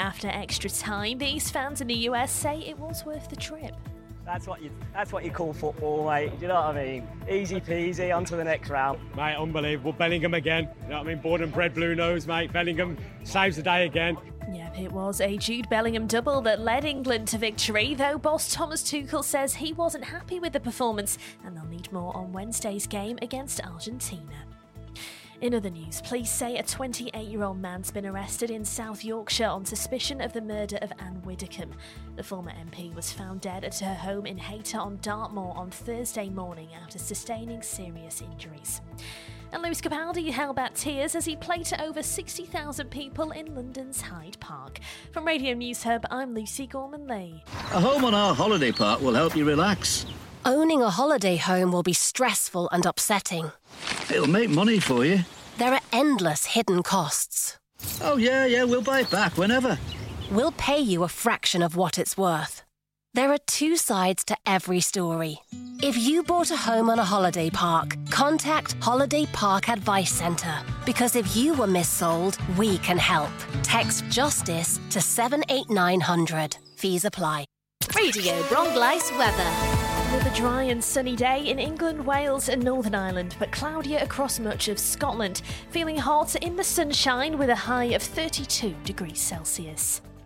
after extra time. These fans in the US say it was worth the trip. That's what you call football, mate. Do you know what I mean? Easy peasy, on to the next round. Mate, unbelievable. Bellingham again. You know what I mean? Born and bred Blue Nose, mate. Bellingham saves the day again. Yep, it was a Jude Bellingham double that led England to victory, though boss Thomas Tuchel says he wasn't happy with the performance and they'll need more on Wednesday's game against Argentina. In other news, police say a 28-year-old man's been arrested in South Yorkshire on suspicion of the murder of Anne Widdecombe. The former MP was found dead at her home in Hayter on Dartmoor on Thursday morning after sustaining serious injuries. And Lewis Capaldi held back tears as he played to over 60,000 people in London's Hyde Park. From Radio News Hub, I'm Lucy Gorman-Lee. A home on our holiday park will help you relax. Owning a holiday home will be stressful and upsetting. It'll make money for you. There are endless hidden costs. Oh, yeah, we'll buy it back whenever. We'll pay you a fraction of what it's worth. There are two sides to every story. If you bought a home on a holiday park, contact Holiday Park Advice Centre. Because if you were missold, we can help. Text JUSTICE to 78900. Fees apply. Radio Bronglice weather. With a dry and sunny day in England, Wales and Northern Ireland, but cloudier across much of Scotland. Feeling hot in the sunshine with a high of 32 degrees Celsius.